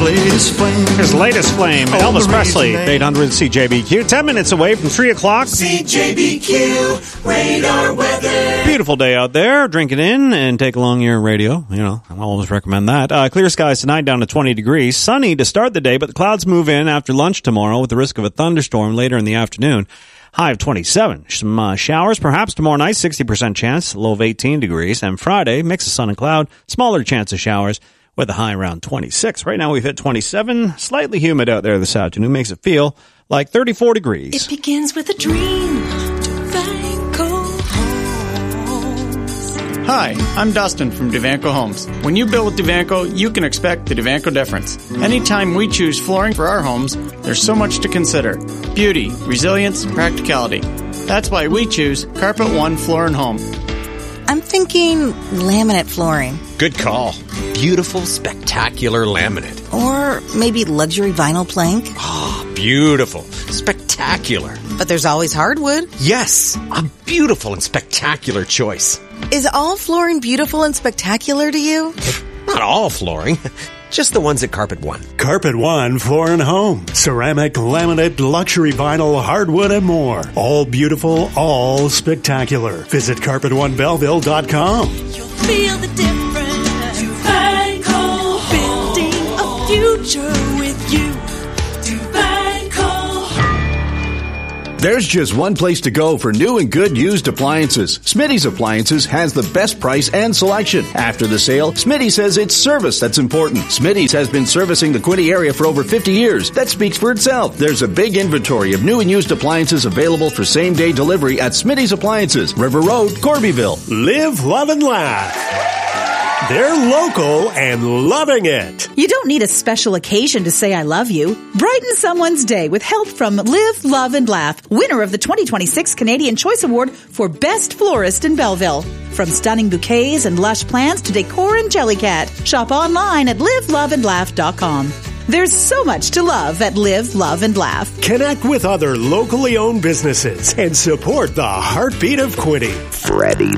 latest flame. His latest flame, Elvis Presley, 800 CJBQ. 10 minutes away from 3 o'clock. CJBQ radar weather. Beautiful day out there. Drink it in and take along your radio. You know, I always recommend that. Clear skies tonight, down to 20 degrees. Sunny to start the day, but the clouds move in after lunch tomorrow with the risk of a thunderstorm later in the afternoon. High of 27. Some showers perhaps tomorrow night, 60% chance, low of 18 degrees. And Friday, mix of sun and cloud, smaller chance of showers with a high around 26. Right now we've hit 27. Slightly humid out there this afternoon. Makes it feel like 34 degrees. It begins with a dream. Hi, I'm Dustin from Devanco Homes. When you build with Devanco, you can expect the Devanco difference. Anytime we choose flooring for our homes, there's so much to consider. Beauty, resilience, practicality. That's why we choose Carpet One Floor and Home. I'm thinking laminate flooring. Good call. Beautiful, spectacular laminate. Or maybe luxury vinyl plank. Ah, beautiful, spectacular. But there's always hardwood. Yes, a beautiful and spectacular choice. Is all flooring beautiful and spectacular to you? Not all flooring. Just the ones at Carpet One. Carpet One Floor and Home. Ceramic, laminate, luxury vinyl, hardwood, and more. All beautiful, all spectacular. Visit CarpetOneBelleville.com. You'll feel the difference. Devanco. Building a future with you. There's just one place to go for new and good used appliances. Smitty's Appliances has the best price and selection. After the sale, Smitty says it's service that's important. Smitty's has been servicing the Quinte area for over 50 years. That speaks for itself. There's a big inventory of new and used appliances available for same-day delivery at Smitty's Appliances, River Road, Corbyville. Live, love, and laugh. They're local and loving it. You don't need a special occasion to say I love you. Brighten someone's day with help from Live, Love, and Laugh, winner of the 2026 Canadian Choice Award for Best Florist in Belleville. From stunning bouquets and lush plants to decor and Jellycat, shop online at liveloveandlaugh.com. There's so much to love at Live, Love, and Laugh. Connect with other locally owned businesses and support the heartbeat of Quinte. Freddie